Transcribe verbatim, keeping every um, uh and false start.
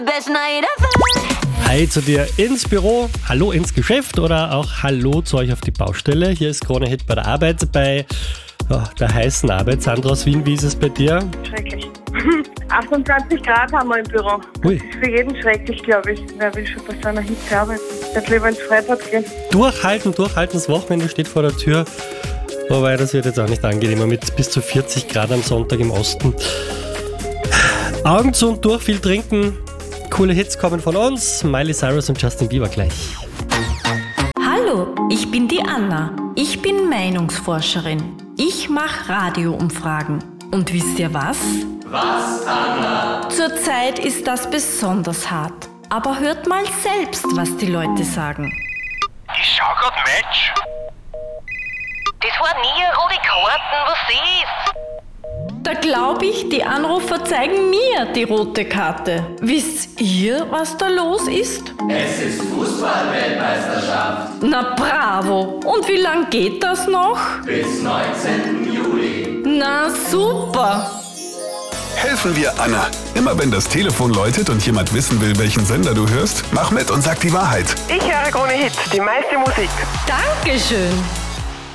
Hi zu dir ins Büro, hallo ins Geschäft oder auch hallo zu euch auf die Baustelle. Hier ist Krone Hit bei der Arbeit, bei oh, der heißen Arbeit. Sandra aus Wien, wie ist es bei dir? Schrecklich. achtundzwanzig Grad haben wir im Büro. Ui. Das ist für jeden schrecklich, glaube ich. Wer will schon bei so einer Hitze arbeiten? Der lieber ins Freibad gehen. Durchhalten, durchhalten, das Wochenende steht vor der Tür. Wobei, das wird jetzt auch nicht angenehmer mit bis zu vierzig Grad am Sonntag im Osten. Augen zu und durch, viel trinken. Coole Hits kommen von uns. Miley Cyrus und Justin Bieber gleich. Hallo, ich bin die Anna. Ich bin Meinungsforscherin. Ich mache Radioumfragen. Und wisst ihr was? Was, Anna? Zurzeit ist das besonders hart. Aber hört mal selbst, was die Leute sagen. Ich schau grad Match. Das war nie eine rote Karten, was ist? Da glaube ich, die Anrufer zeigen mir die rote Karte. Wisst ihr, was da los ist? Es ist Fußball-Weltmeisterschaft. Na bravo! Und wie lang geht das noch? Bis neunzehnten Juli. Na super! Helfen wir Anna. Immer wenn das Telefon läutet und jemand wissen will, welchen Sender du hörst, mach mit und sag die Wahrheit. Ich höre Krone Hit, die meiste Musik. Dankeschön!